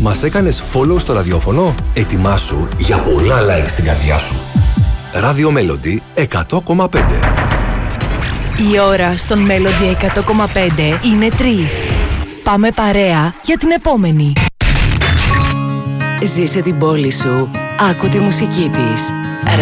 Μας έκανες follow στο ραδιόφωνο? Ετοιμάσου για πολλά like στην καρδιά σου. Radio Melody 100,5. Η ώρα στον Melody 100,5 είναι 3. Πάμε παρέα για την επόμενη. Ζήσε την πόλη σου. Άκου τη μουσική της.